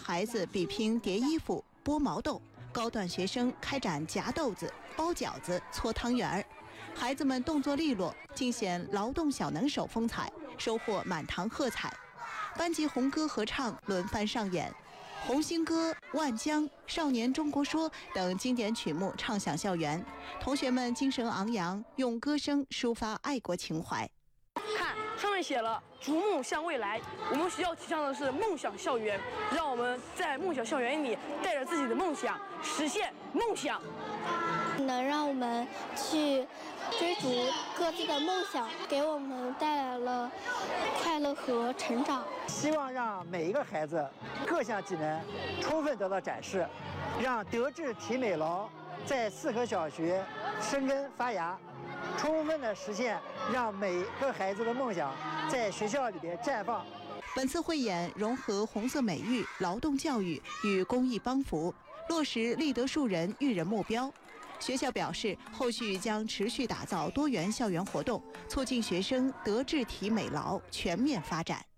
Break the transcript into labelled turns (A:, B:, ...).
A: 孩子比拼叠衣服、剥毛豆，高段学生开展夹豆子、包饺子、搓汤圆儿。孩子们动作利落，尽显劳动小能手风采，收获满堂喝彩。班级红歌合唱轮番上演，《红星歌》《万江》《少年中国说》等经典曲目唱响校园，同学们精神昂扬，用歌声抒发爱国情怀。
B: 看，上面写了“逐梦向未来”。我们学校提倡的是梦想校园，让我们在梦想校园里带着自己的梦想，实现梦想，
C: 能让我们去追逐各自的梦想，给我们带来了快乐和成长。
D: 希望让每一个孩子各项技能充分得到展示，让德智体美劳在4河小学生根发芽，充分的实现让每个孩子的梦想在学校里边绽放。
A: 本次汇演融合红色美育、劳动教育与公益帮扶，落实立德树人育人目标。学校表示，后续将持续打造多元校园活动，促进学生德智体美劳全面发展。